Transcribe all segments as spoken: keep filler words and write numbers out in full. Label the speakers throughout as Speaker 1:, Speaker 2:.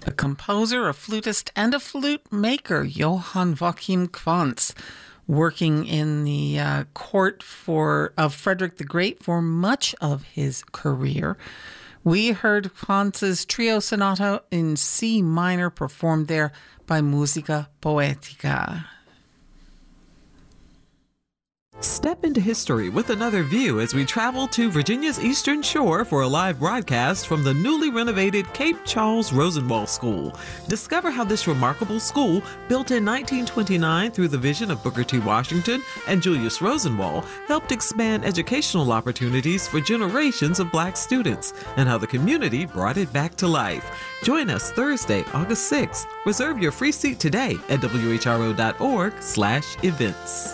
Speaker 1: A composer, a flutist, and a flute maker, Johann Joachim Quantz, working in the uh, court for of Frederick the Great for much of his career. We heard Quantz's trio sonata in C minor performed there by Musica Poetica.
Speaker 2: Step into history with another view as we travel to Virginia's Eastern Shore for a live broadcast from the newly renovated Cape Charles Rosenwald School. Discover how this remarkable school, built in nineteen twenty-nine through the vision of Booker T. Washington and Julius Rosenwald, helped expand educational opportunities for generations of Black students, and how the community brought it back to life. Join us Thursday, August sixth. Reserve your free seat today at W H R O dot org slash events.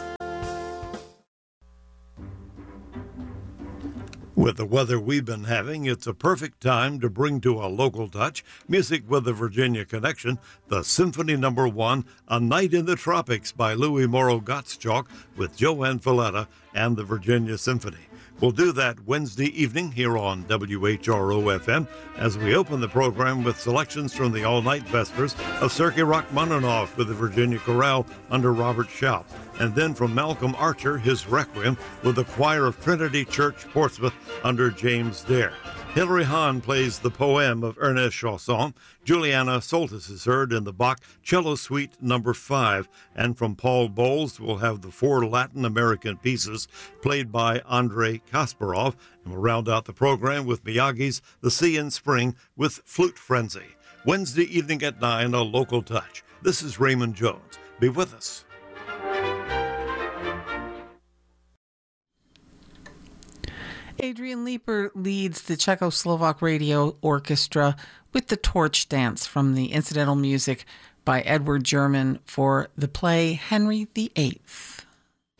Speaker 3: With the weather we've been having, it's a perfect time to bring to a local touch music with the Virginia connection, the Symphony Number One, A Night in the Tropics by Louis Morrow Gottschalk with Joanne Falletta and the Virginia Symphony. We'll do that Wednesday evening here on W H R O F M as we open the program with selections from the all-night Vespers of Sergei Rachmaninoff with the Virginia Chorale under Robert Schaup, and then from Malcolm Archer, his Requiem with the Choir of Trinity Church, Portsmouth under James Dare. Hilary Hahn plays the poem of Ernest Chausson. Juliana Soltis is heard in the Bach Cello Suite number five. And from Paul Bowles, we'll have the four Latin American pieces played by Andrei Kasparov. And we'll round out the program with Miyagi's The Sea in Spring with Flute Frenzy. Wednesday evening at nine, a local touch. This is Raymond Jones. Be with us.
Speaker 1: Adrian Leeper leads the Czechoslovak Radio Orchestra with the Torch Dance from the incidental music by Edward German for the play Henry the Eighth.